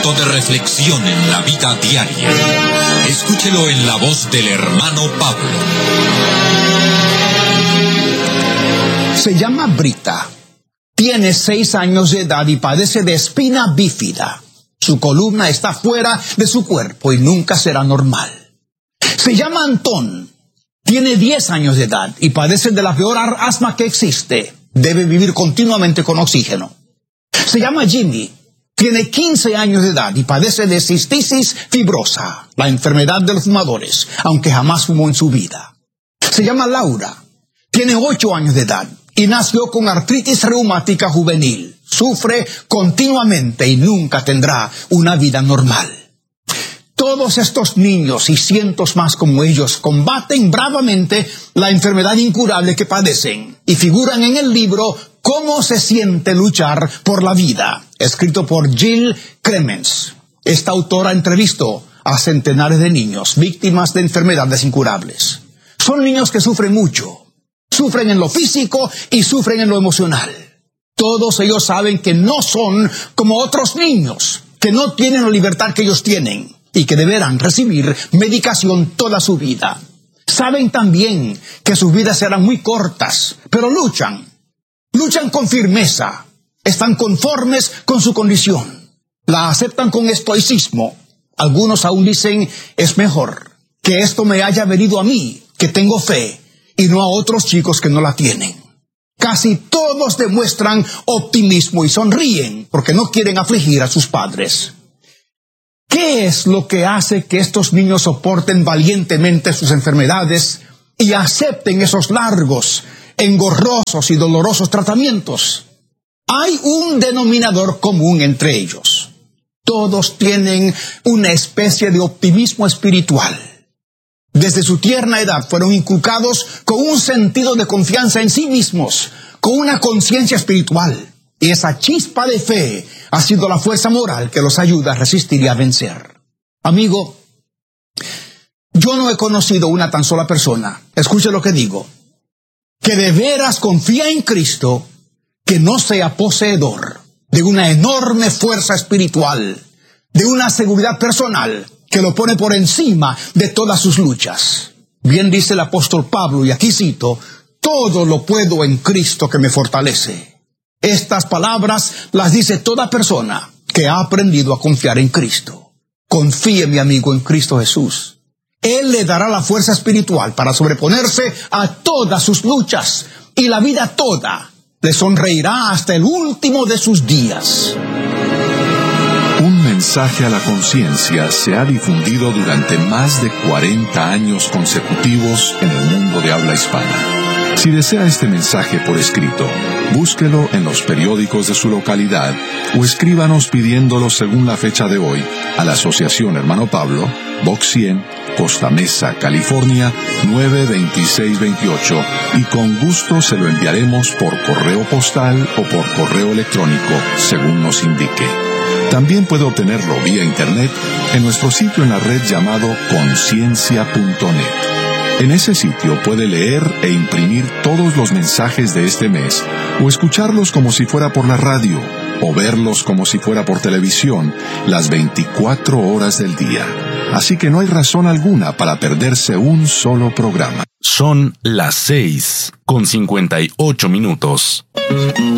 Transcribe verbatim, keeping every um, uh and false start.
Tiempo de reflexión en la vida diaria. Escúchelo en la voz del hermano Pablo. Se llama Brita. Tiene seis años de edad y padece de espina bífida. Su columna está fuera de su cuerpo y nunca será normal. Se llama Antón. Tiene diez años de edad y padece de la peor asma que existe. Debe vivir continuamente con oxígeno. Se llama Jimmy. Tiene quince años de edad y padece de cistitis fibrosa, la enfermedad de los fumadores, aunque jamás fumó en su vida. Se llama Laura. Tiene ocho años de edad y nació con artritis reumática juvenil. Sufre continuamente y nunca tendrá una vida normal. Todos estos niños y cientos más como ellos combaten bravamente la enfermedad incurable que padecen y figuran en el libro Cómo se siente luchar por la vida, escrito por Jill Clemens. Esta autora entrevistó a centenares de niños víctimas de enfermedades incurables. Son niños que sufren mucho. Sufren en lo físico y sufren en lo emocional. Todos ellos saben que no son como otros niños, que no tienen la libertad que ellos tienen y que deberán recibir medicación toda su vida. Saben también que sus vidas serán muy cortas, pero luchan. Luchan con firmeza. Están conformes con su condición. La aceptan con estoicismo. Algunos aún dicen, es mejor que esto me haya venido a mí, que tengo fe, y no a otros chicos que no la tienen. Casi todos demuestran optimismo y sonríen porque no quieren afligir a sus padres. ¿Qué es lo que hace que estos niños soporten valientemente sus enfermedades y acepten esos largos, engorrosos y dolorosos tratamientos? Hay un denominador común entre ellos. Todos tienen una especie de optimismo espiritual. Desde su tierna edad fueron inculcados con un sentido de confianza en sí mismos, con una conciencia espiritual. Y esa chispa de fe ha sido la fuerza moral que los ayuda a resistir y a vencer. Amigo, yo no he conocido una tan sola persona, escuche lo que digo, que de veras confía en Cristo, que no sea poseedor de una enorme fuerza espiritual, de una seguridad personal que lo pone por encima de todas sus luchas. Bien dice el apóstol Pablo, y aquí cito, todo lo puedo en Cristo que me fortalece. Estas palabras las dice toda persona que ha aprendido a confiar en Cristo. Confíe, mi amigo, en Cristo Jesús. Él le dará la fuerza espiritual para sobreponerse a todas sus luchas, y la vida toda le sonreirá hasta el último de sus días. Un mensaje a la conciencia se ha difundido durante más de cuarenta años consecutivos en el mundo de habla hispana. Si desea este mensaje por escrito, búsquelo en los periódicos de su localidad o escríbanos pidiéndolo según la fecha de hoy a la Asociación Hermano Pablo, Box cien, Costa Mesa, California, nueve dos seis dos ocho, y con gusto se lo enviaremos por correo postal o por correo electrónico, según nos indique. También puede obtenerlo vía internet en nuestro sitio en la red llamado conciencia punto net. En ese sitio puede leer e imprimir todos los mensajes de este mes, o escucharlos como si fuera por la radio, o verlos como si fuera por televisión, las veinticuatro horas del día. Así que no hay razón alguna para perderse un solo programa. Son las seis con cincuenta y ocho minutos.